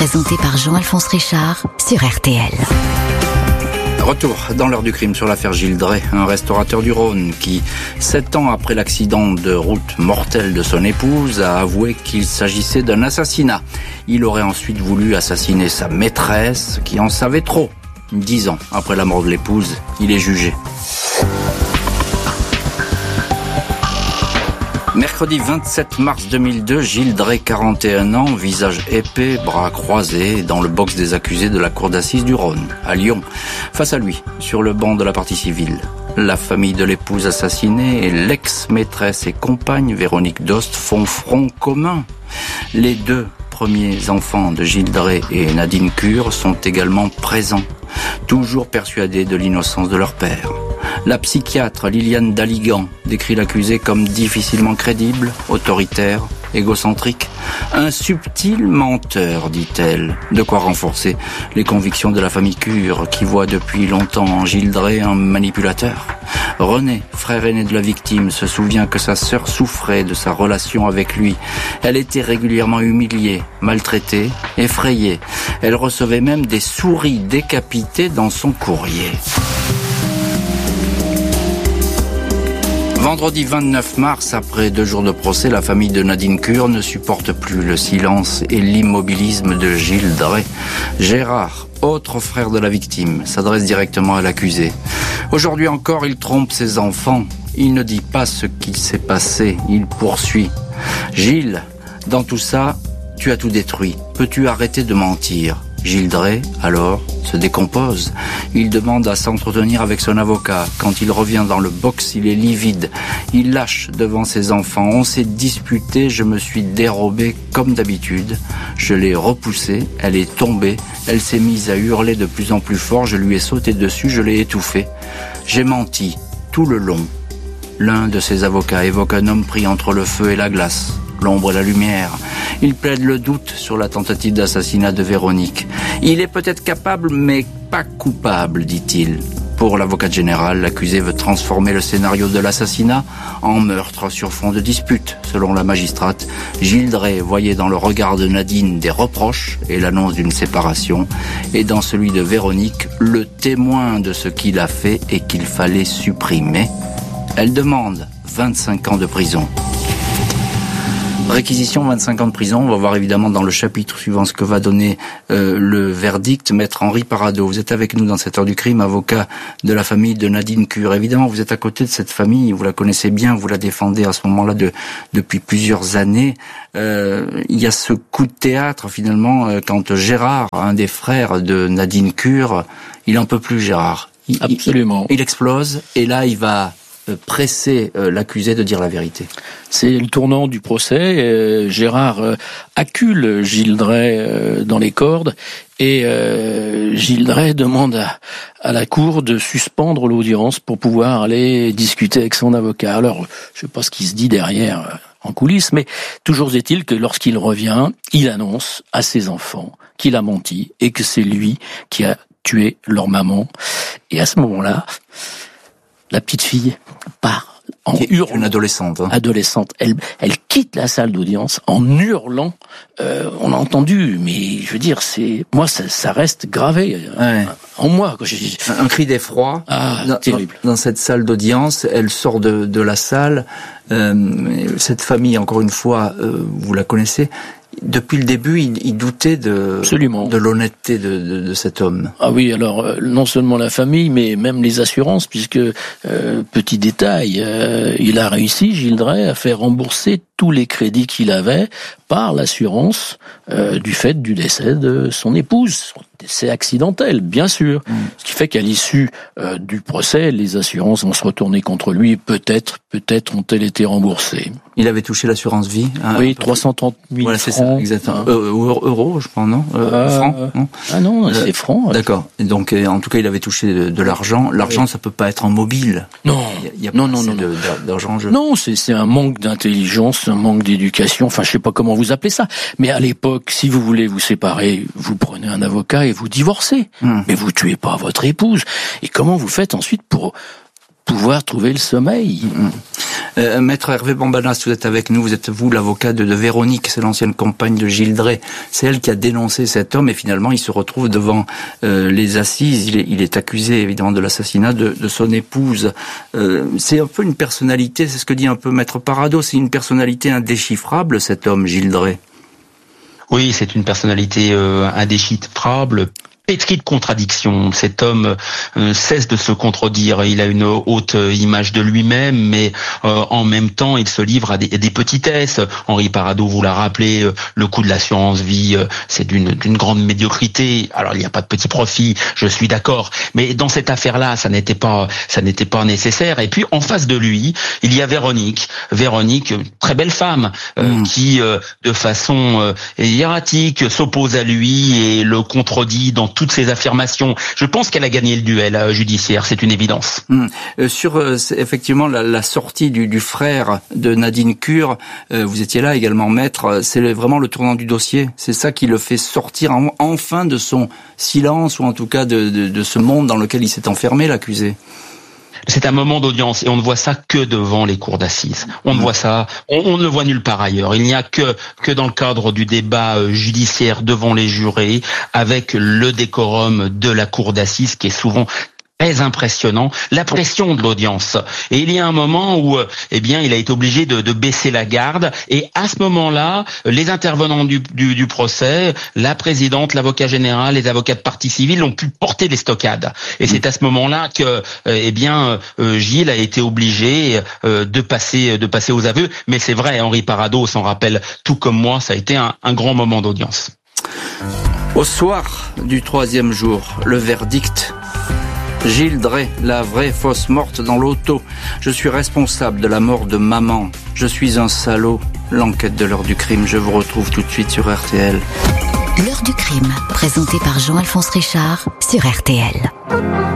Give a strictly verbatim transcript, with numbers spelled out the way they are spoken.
présenté par Jean-Alphonse Richard sur R T L. Retour dans l'heure du crime sur l'affaire Gilles Drey, un restaurateur du Rhône qui, sept ans après l'accident de route mortel de son épouse, a avoué qu'il s'agissait d'un assassinat. Il aurait ensuite voulu assassiner sa maîtresse qui en savait trop. Dix ans après la mort de l'épouse, il est jugé. Mercredi vingt-sept mars deux mille deux, Gilles Drey, quarante et un ans, visage épais, bras croisés, dans le box des accusés de la cour d'assises du Rhône, à Lyon. Face à lui, sur le banc de la partie civile, la famille de l'épouse assassinée et l'ex-maîtresse et compagne Véronique Dost font front commun. Les deux premiers enfants de Gilles Drey et Nadine Cure sont également présents, toujours persuadés de l'innocence de leur père. La psychiatre Liliane Daligan décrit l'accusé comme difficilement crédible, autoritaire, égocentrique, un subtil menteur, dit-elle. De quoi renforcer les convictions de la famille Cure, qui voit depuis longtemps en Gilles Drey un manipulateur. René, frère aîné de la victime, se souvient que sa sœur souffrait de sa relation avec lui. Elle était régulièrement humiliée, maltraitée, effrayée. Elle recevait même des souris décapitées dans son courrier. Vendredi vingt-neuf mars, après deux jours de procès, la famille de Nadine Cure ne supporte plus le silence et l'immobilisme de Gilles Drey. Gérard, autre frère de la victime, s'adresse directement à l'accusé. Aujourd'hui encore, il trompe ses enfants. Il ne dit pas ce qui s'est passé, il poursuit. Gilles, dans tout ça, tu as tout détruit. Peux-tu arrêter de mentir ? Gilles Drey, alors, se décompose. Il demande à s'entretenir avec son avocat. Quand il revient dans le box, il est livide. Il lâche devant ses enfants. On s'est disputé, je me suis dérobé comme d'habitude. Je l'ai repoussée, elle est tombée. Elle s'est mise à hurler de plus en plus fort. Je lui ai sauté dessus, je l'ai étouffée. J'ai menti tout le long. L'un de ses avocats évoque un homme pris entre le feu et la glace, l'ombre et la lumière. Il plaide le doute sur la tentative d'assassinat de Véronique. Il est peut-être capable, mais pas coupable, dit-il. Pour l'avocat général, l'accusé veut transformer le scénario de l'assassinat en meurtre sur fond de dispute. Selon la magistrate, Gilles Drey voyait dans le regard de Nadine des reproches et l'annonce d'une séparation, et dans celui de Véronique, le témoin de ce qu'il a fait et qu'il fallait supprimer. Elle demande vingt-cinq ans de prison. Réquisition, vingt-cinq ans de prison. On va voir évidemment dans le chapitre suivant ce que va donner euh, le verdict. Maître Henri Parado, vous êtes avec nous dans cette heure du crime, avocat de la famille de Nadine Cure. Évidemment, vous êtes à côté de cette famille, vous la connaissez bien, vous la défendez à ce moment-là de, depuis plusieurs années. Euh, il y a ce coup de théâtre finalement euh, quand Gérard, un des frères de Nadine Cure, il en peut plus, Gérard. Il, Absolument. Il, il explose et là il va presser euh, l'accusé de dire la vérité. C'est le tournant du procès. Euh, Gérard euh, accule Gilles Drey euh, dans les cordes et euh, Gilles Drey demande à, à la cour de suspendre l'audience pour pouvoir aller discuter avec son avocat. Alors, je sais pas ce qui se dit derrière euh, en coulisses, mais toujours est-il que lorsqu'il revient, il annonce à ses enfants qu'il a menti et que c'est lui qui a tué leur maman. Et à ce moment-là, la petite fille part en hurlant. Une adolescente. Hein. Adolescente. Elle, elle quitte la salle d'audience en hurlant. Euh, on a entendu, mais je veux dire, c'est moi, ça, ça reste gravé ouais. en moi. Quand je... Un, un cri d'effroi. Ah, dans, terrible. Dans, dans cette salle d'audience, elle sort de, de la salle. Euh, cette famille, encore une fois, euh, vous la connaissez. Depuis le début, il, il doutait de, Absolument. de l'honnêteté de, de, de cet homme. Ah oui, alors euh, non seulement la famille, mais même les assurances, puisque, euh, petit détail, euh, il a réussi, Gilles Drey, à faire rembourser tous les crédits qu'il avait par l'assurance euh, du fait du décès de son épouse. Son décès accidentel, bien sûr. Mmh. Ce qui fait qu'à l'issue euh, du procès, les assurances vont se retourner contre lui. Peut-être, peut-être ont-elles été remboursées. Il avait touché l'assurance vie. Hein, oui, trois cent trente mille voilà, francs. C'est ça, exactement. Hein. Euh, euros, je pense, non euh, euh, Francs, non Ah non, euh, c'est francs. D'accord. Et donc, en tout cas, il avait touché de, de l'argent. L'argent, oui. Ça peut pas être en mobile. Non. Il y a, il y a non, pas non, non, de, non. d'argent en jeu. Non, c'est, c'est un manque d'intelligence, un manque d'éducation. Enfin, je sais pas comment vous appelez ça. Mais à l'époque, si vous voulez vous séparer, vous prenez un avocat et vous divorcez. Hum. Mais vous tuez pas votre épouse. Et comment vous faites ensuite pour pouvoir trouver le sommeil. Mmh. Euh, Maître Hervé Bambanas, vous êtes avec nous, vous êtes vous l'avocat de, de Véronique, c'est l'ancienne compagne de Gilles Drey. C'est elle qui a dénoncé cet homme et finalement il se retrouve devant euh, les assises. Il est, il est accusé évidemment de l'assassinat de, de son épouse. Euh, c'est un peu une personnalité, c'est ce que dit un peu Maître Parado, c'est une personnalité indéchiffrable cet homme, Gilles Drey. Oui, c'est une personnalité euh, indéchiffrable. Pétri de contradictions. Cet homme euh, cesse de se contredire. Il a une haute image de lui-même, mais euh, en même temps, il se livre à des, à des petitesses. Henri Parado vous l'a rappelé, euh, le coût de l'assurance vie, euh, c'est d'une, d'une grande médiocrité. Alors, il n'y a pas de petit profit, je suis d'accord. Mais dans cette affaire-là, ça n'était pas, ça n'était pas nécessaire. Et puis, en face de lui, il y a Véronique. Véronique, très belle femme, euh, mmh. qui, euh, de façon euh, hiératique, s'oppose à lui et le contredit dans toutes ses affirmations. Je pense qu'elle a gagné le duel euh, judiciaire, c'est une évidence. Mmh. Euh, sur euh, effectivement la, la sortie du, du frère de Nadine Kur, euh, vous étiez là également, maître, c'est vraiment le tournant du dossier. C'est ça qui le fait sortir en, enfin de son silence, ou en tout cas de, de, de ce monde dans lequel il s'est enfermé, l'accusé. C'est un moment d'audience et on ne voit ça que devant les cours d'assises. On ne voit ça, on, on ne le voit nulle part ailleurs. Il n'y a que que dans le cadre du débat euh, judiciaire devant les jurés, avec le décorum de la cour d'assises qui est souvent très impressionnant, la pression de l'audience. Et il y a un moment où, eh bien, il a été obligé de, de baisser la garde. Et à ce moment-là, les intervenants du, du, du procès, la présidente, l'avocat général, les avocats de partie civile ont pu porter les stockades. Et c'est à ce moment-là que, eh bien, Gilles a été obligé de passer, de passer aux aveux. Mais c'est vrai, Henri Parado s'en rappelle tout comme moi. Ça a été un, un grand moment d'audience. Au soir du troisième jour, le verdict. Gilles Drey, la vraie fausse morte dans l'auto. Je suis responsable de la mort de maman. Je suis un salaud. L'enquête de l'heure du crime. Je vous retrouve tout de suite sur R T L. L'heure du crime, présenté par Jean-Alphonse Richard sur R T L.